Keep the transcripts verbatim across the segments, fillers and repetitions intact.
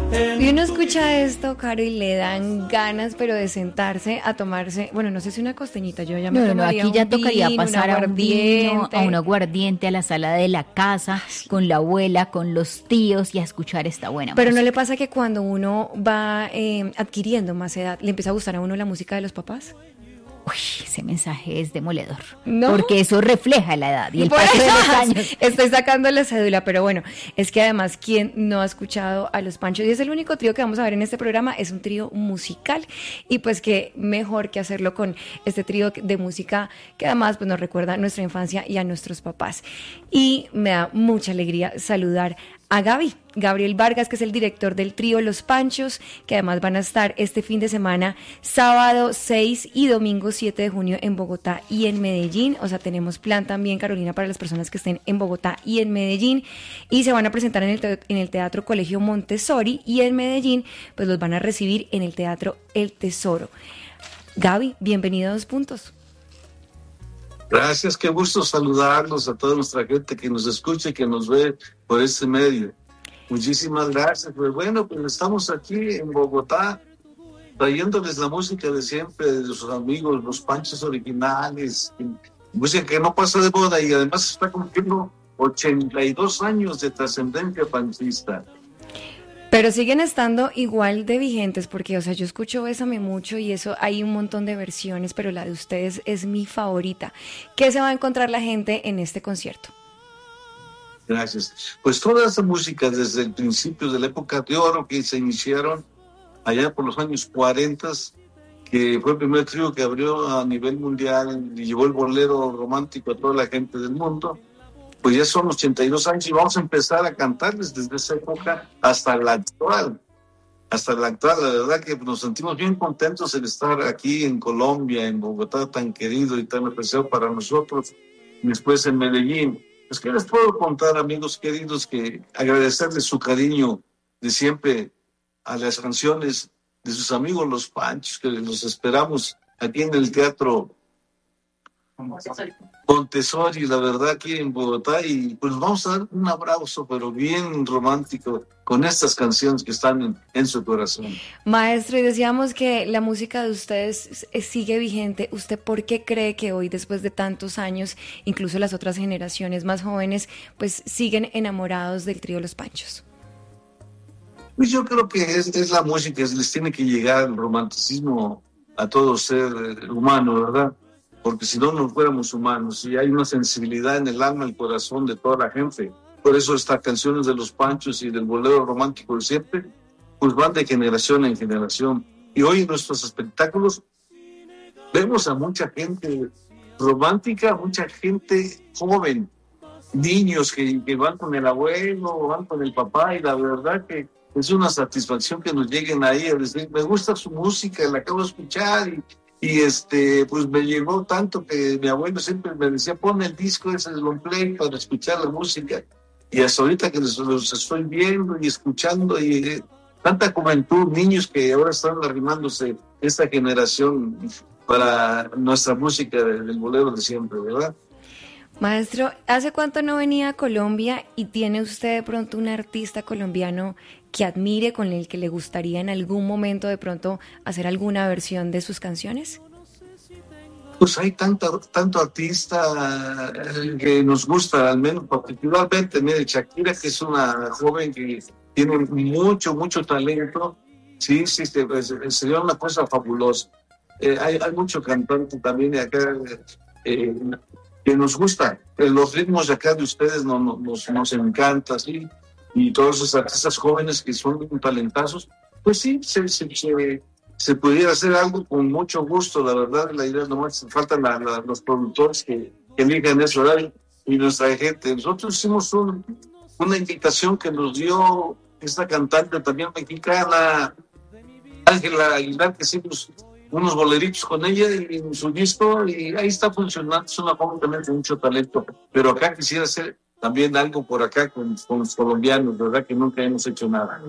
Y uno escucha esto, Caro, y le dan ganas, pero de sentarse a tomarse, bueno, no sé si una costeñita, yo ya me No, no, tomaría aquí ya un tocaría vino, pasar a un vino, a un aguardiente. aguardiente, a la sala de la casa, con la abuela, con los tíos y a escuchar esta buena Pero ¿no le música. pasa que cuando uno va eh, adquiriendo más edad, le empieza a gustar a uno la música de los papás? Uy, ese mensaje es demoledor, ¿No? porque eso refleja la edad y el Por paso de eso los años. estoy sacando la cédula, pero bueno, es que además, ¿quién no ha escuchado a Los Panchos? Y es el único trío que vamos a ver en este programa, es un trío musical, y pues qué mejor que hacerlo con este trío de música que además pues nos recuerda a nuestra infancia y a nuestros papás. Y me da mucha alegría saludar a Gaby, Gabriel Vargas, que es el director del trío Los Panchos, que además van a estar este fin de semana, sábado seis y domingo siete de junio en Bogotá y en Medellín. O sea, tenemos plan también, Carolina, para las personas que estén en Bogotá y en Medellín. Y se van a presentar en el, te- en el Teatro Colegio Montessori, y en Medellín pues los van a recibir en el Teatro El Tesoro. Gaby, bienvenido a Dos Puntos. Gracias, qué gusto saludarlos a toda nuestra gente que nos escucha y que nos ve por este medio. Muchísimas gracias. Pues bueno, pues estamos aquí en Bogotá trayéndoles la música de siempre, de sus amigos, los Panchos originales, música que no pasa de moda y además está cumpliendo ochenta y dos años de trascendencia panchista. Pero siguen estando igual de vigentes porque, o sea, yo escucho Bésame Mucho y eso hay un montón de versiones, pero la de ustedes es mi favorita. ¿Qué se va a encontrar la gente en este concierto? Gracias. Pues toda esa música desde el principio de la época de oro que se iniciaron allá por los años cuarenta, que fue el primer trío que abrió a nivel mundial y llevó el bolero romántico a toda la gente del mundo, pues ya son ochenta y dos años y vamos a empezar a cantarles desde esa época hasta la actual. Hasta la actual, la verdad que nos sentimos bien contentos en estar aquí en Colombia, en Bogotá, tan querido y tan apreciado para nosotros, y después en Medellín. Pues que les puedo contar, amigos queridos, que agradecerles su cariño de siempre a las canciones de sus amigos los Panchos, que los esperamos aquí en el Teatro Montessori, la verdad, aquí en Bogotá, y pues vamos a dar un abrazo, pero bien romántico, con estas canciones que están en, en su corazón. Maestro, y decíamos que la música de ustedes s- sigue vigente. ¿Usted por qué cree que hoy, después de tantos años, incluso las otras generaciones más jóvenes, pues siguen enamorados del trío Los Panchos? Pues yo creo que es, es la música, es- les tiene que llegar el romanticismo a todo ser eh, humano, ¿verdad? Porque si no, no fuéramos humanos. Y hay una sensibilidad en el alma, el corazón de toda la gente. Por eso estas canciones de los Panchos y del bolero romántico de siempre, pues van de generación en generación. Y hoy en nuestros espectáculos vemos a mucha gente romántica, mucha gente joven, niños que, que van con el abuelo, van con el papá, y la verdad que es una satisfacción que nos lleguen ahí a decir, me gusta su música, la acabo de escuchar, y, y este, pues me llegó tanto que mi abuelo siempre me decía, pon el disco ese de long play para escuchar la música, y hasta ahorita que los, los estoy viendo y escuchando, y eh, tanta juventud, niños que ahora están arrimándose esta generación para nuestra música del, del bolero de siempre, ¿verdad? Maestro, ¿hace cuánto no venía a Colombia y tiene usted de pronto un artista colombiano que admire, con el que le gustaría en algún momento de pronto hacer alguna versión de sus canciones? Pues hay tanto, tanto artista eh, que nos gusta, al menos particularmente, mire, Shakira, que es una joven que tiene mucho, mucho talento. Sí, sí, sí, pues, sería una cosa fabulosa. Eh, hay, hay mucho cantante también de acá eh, que nos gusta. Eh, los ritmos de acá de ustedes no, no, nos, nos encanta, ¿sí? Y todos esos artistas jóvenes que son talentazos, pues sí, se, se, se, se pudiera hacer algo con mucho gusto, la verdad. La idea nomás faltan la, la, los productores que, que elijan ese horario y nuestra gente. Nosotros hicimos un, una invitación que nos dio esta cantante también mexicana, Ángela Aguilar, que hicimos unos boleritos con ella y en su disco, y ahí está funcionando. Es una joven también con mucho talento, pero acá quisiera hacer también algo por acá con, con los colombianos, ¿verdad? Que nunca hemos hecho nada.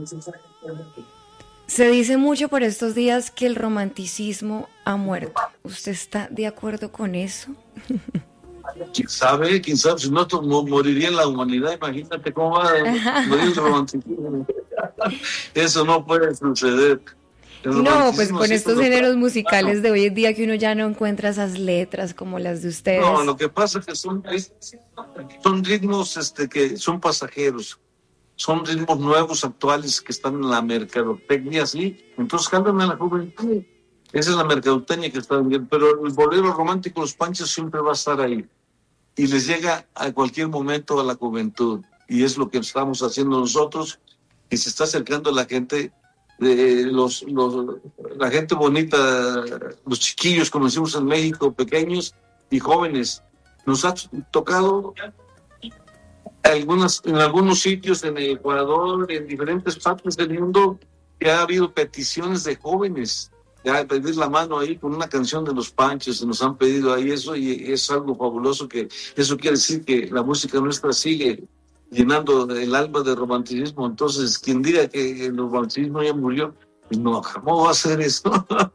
Se dice mucho por estos días que el romanticismo ha muerto. ¿Usted está de acuerdo con eso? ¿Quién sabe? ¿Quién sabe? Si no, moriría en la humanidad. Imagínate cómo va a morir el romanticismo. Eso no puede suceder. El No, pues romanticismo con sí estos cuando- géneros musicales de hoy en día que uno ya no encuentra esas letras como las de ustedes. No, lo que pasa es que son, son ritmos este, que son pasajeros. Son ritmos nuevos, actuales, que están en la mercadotecnia, ¿sí? Entonces cantan a la juventud. Esa es la mercadotecnia que está bien. Pero el bolero romántico, los panchos, siempre va a estar ahí. Y les llega a cualquier momento a la juventud. Y es lo que estamos haciendo nosotros, que se está acercando a la gente, de los, los, la gente bonita, los chiquillos, como decimos en México, pequeños y jóvenes. Nos ha tocado algunas, en algunos sitios en el Ecuador, en diferentes partes del mundo, que ha habido peticiones de jóvenes ya pedir la mano ahí con una canción de los Panchos, nos han pedido ahí eso y es algo fabuloso, que eso quiere decir que la música nuestra sigue llenando el alma de romanticismo. Entonces, quien diga que el romanticismo ya murió, no, ¿cómo va a ser eso?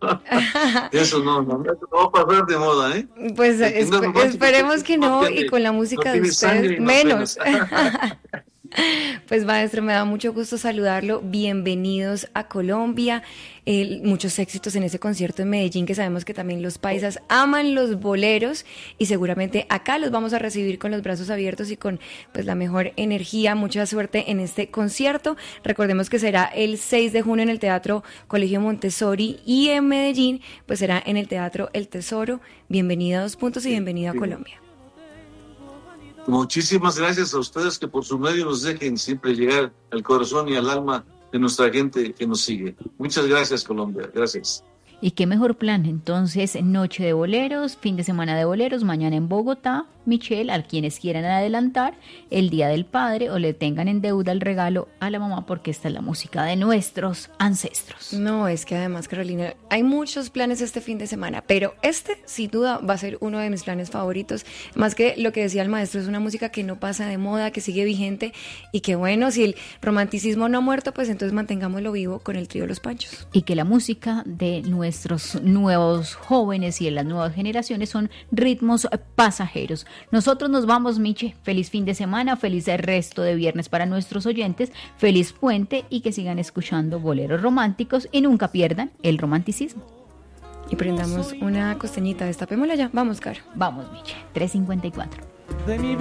Eso no, no, no va a pasar de moda, ¿eh? Pues El que no es esp- romántico, esperemos que no, tiene- y con la música no de tiene sangre ustedes en las menos. venas. Pues maestro, me da mucho gusto saludarlo. Bienvenidos a Colombia. Eh, muchos éxitos en ese concierto en Medellín, que sabemos que también los paisas aman los boleros y seguramente acá los vamos a recibir con los brazos abiertos y con pues la mejor energía. Mucha suerte en este concierto. Recordemos que será el seis de junio en el Teatro Colegio Montessori y en Medellín pues será en el Teatro El Tesoro. Bienvenido a Dos Puntos y bienvenido a Sí. Colombia. Muchísimas gracias a ustedes que por su medio nos dejen siempre llegar al corazón y al alma de nuestra gente que nos sigue. Muchas gracias, Colombia. Gracias. Y qué mejor plan, entonces, noche de boleros, fin de semana de boleros, mañana en Bogotá, Michelle, a quienes quieran adelantar el Día del Padre o le tengan en deuda el regalo a la mamá, porque esta es la música de nuestros ancestros. No, es que además, Carolina, hay muchos planes este fin de semana, pero este sin duda va a ser uno de mis planes favoritos. Más que lo que decía el maestro, es una música que no pasa de moda, que sigue vigente y que bueno, si el romanticismo no ha muerto, pues entonces mantengámoslo vivo con el trío Los Panchos. Y que la música de nuestros nuevos jóvenes y de las nuevas generaciones son ritmos pasajeros. Nosotros nos vamos, Miche. Feliz fin de semana, feliz resto de viernes para nuestros oyentes, feliz puente y que sigan escuchando boleros románticos y nunca pierdan el romanticismo. Y prendamos una costeñita, destapémosla ya. Vamos, Caro. Vamos, Miche. tres cincuenta y cuatro. De mi